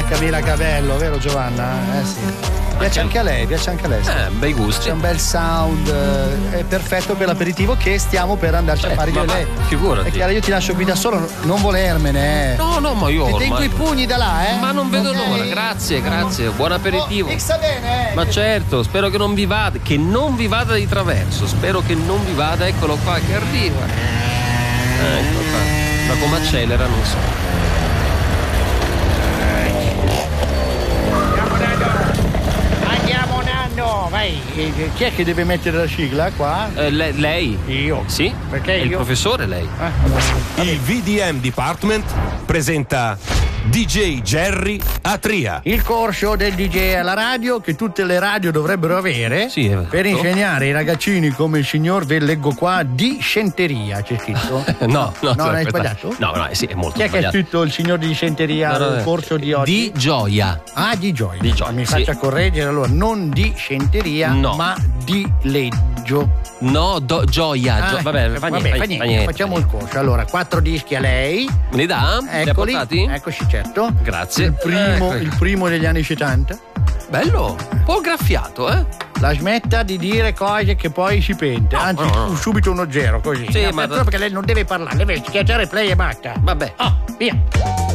Camila Cabello, vero Giovanna? Sì. Piace anche a lei, sì. Bei gusti. C'è un bel sound, è perfetto per l'aperitivo che stiamo per andarci a fare io e lei. Figurati. È chiaro, io ti lascio qui da solo, non volermene. No, ma io ti ormai... tengo i pugni da là, Ma non vedo l'ora, grazie. Buon aperitivo. Mixa bene, Ma certo, spero che non vi vada, di traverso, spero che non vi vada, eccolo qua che arriva. Ecco qua. Ma come accelera, non so. No, vai, chi è che deve mettere la sigla qua? Lei? Io? Sì? Perché è io? Il professore lei. Il VDM Department presenta DJ Jerry a Tria. Il corso del DJ alla radio che tutte le radio dovrebbero avere, sì, per insegnare ai ragazzini come il signor, ve leggo qua, di scenteria, c'è scritto? No, non hai sbagliato? No, sì, è molto Chi è che ha scritto il signor di scenteria al corso di oggi? Di Gioia. Di Gioia. Mi sì. faccia correggere allora, non di scenteria, ma di leggio. No, Gioia. Vabbè, fa niente. Facciamo il corso. Allora, 4 dischi a lei. Me li dà? Eccoli. Eccoci, certo. Grazie. Il primo degli anni 70. Bello. Un po' graffiato, La smetta di dire cose che poi si pente. Anzi, subito uno zero, così. Sì, ma perché lei non deve parlare, deve schiacciare play e basta. Vabbè. Via.